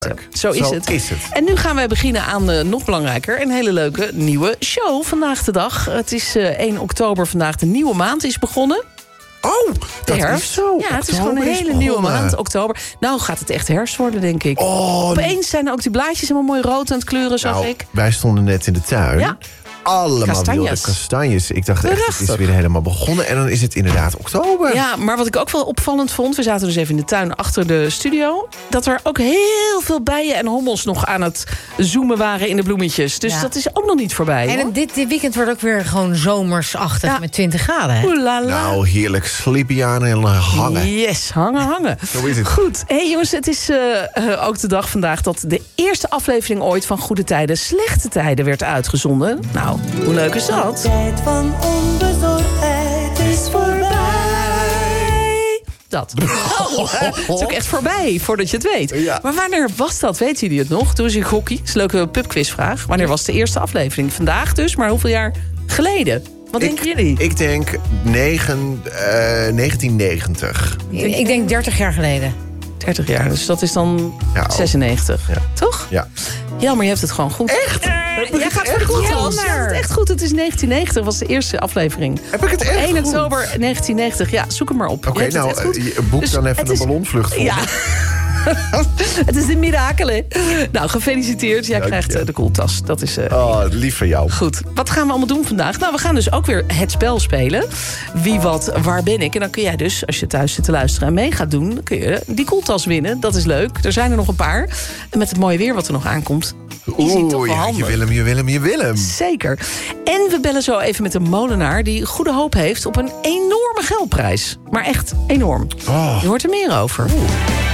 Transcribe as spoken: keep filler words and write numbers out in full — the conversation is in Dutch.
Zo is, Zo het. is het. En nu gaan wij beginnen aan uh, nog belangrijker... een hele leuke nieuwe show vandaag de dag. Het is uh, één oktober vandaag. De nieuwe maand is begonnen. Oh, dat herfst. is zo. Ja, het is gewoon een hele nieuwe maand, oktober. Nou gaat het echt herfst worden, denk ik. Oh, Opeens zijn ook die blaadjes helemaal mooi rood aan het kleuren, zag nou, ik. wij stonden net in de tuin. Ja. Allemaal Kastanjes. wilde kastanjes. Ik dacht echt, het is Prachtig. weer helemaal begonnen. En dan is het inderdaad oktober. Ja, maar wat ik ook wel opvallend vond... we zaten dus even in de tuin achter de studio... dat er ook heel veel bijen en hommels nog aan het zoomen waren in de bloemetjes. Dus Ja. dat is ook nog niet voorbij. En hoor. dit, dit weekend wordt ook weer gewoon zomersachtig Ja. met twintig graden. Hè? Oeh la la. Nou, heerlijk. Sleepy aan en hangen. Yes, hangen, hangen. Zo is het. Goed. Hey jongens, het is uh, uh, ook de dag vandaag... dat de eerste aflevering ooit van Goede Tijden... Slechte Tijden werd uitgezonden. Nou, hoe leuk is dat? Tijd van onbezorgdheid is voorbij. Dat. Oh, het is ook echt voorbij, voordat je het weet. Ja. Maar wanneer was dat? Weten jullie het nog? Toen is een gokkie. Dat is een leuke pubquizvraag. Wanneer was de eerste aflevering? Vandaag dus, maar hoeveel jaar geleden? Wat denken ik, jullie? Ik denk negen, uh, negentien negentig. Ik, ik denk dertig jaar geleden. dertig jaar, dus dat is dan Ja, ook. zesennegentig. Ja. Toch? Ja. Ja, maar je hebt het gewoon goed. Echt? Jij gaat voor de goed? koelkast. Ja, Je hebt het echt goed. Het is negentien negentig, was de eerste aflevering. Heb ik het echt één goed? oktober negentien negentig. Ja, zoek hem maar op. Oké, Je hebt het nou, echt goed. uh, je boek Dus dan even het een is- ballonvlucht voor Ja. me. Het is een mirakel, hè? Nou, gefeliciteerd. Jij Dank krijgt je. uh, de koeltas. Dat is... Uh, Oh, lief van jou. Goed, wat gaan we allemaal doen vandaag? Nou, we gaan dus ook weer het spel spelen. Wie, wat, waar ben ik? En dan kun jij dus, als je thuis zit te luisteren en mee gaat doen... dan kun je die koeltas winnen. Dat is leuk. Er zijn er nog een paar. En met het mooie weer wat er nog aankomt... is hij toch wel Oeh, ja, je handig. wil hem, je wil hem, je wil hem. Zeker. En we bellen zo even met een molenaar... die goede hoop heeft op een enorme geldprijs. Maar echt enorm. Oh. Je hoort er meer over.